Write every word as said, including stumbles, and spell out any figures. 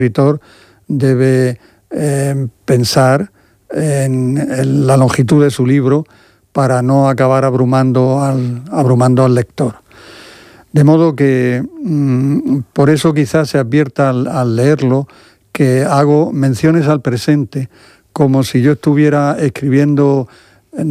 escritor debe eh, pensar en, en la longitud de su libro para no acabar abrumando al, abrumando al lector. De modo que mmm, por eso quizás se advierta al, al leerlo que hago menciones al presente, como si yo estuviera escribiendo